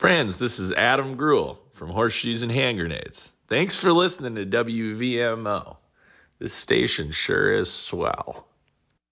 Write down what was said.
Friends, this is Adam Gruhl from Horseshoes and Hand Grenades. Thanks for listening to WVMO. This station sure is swell.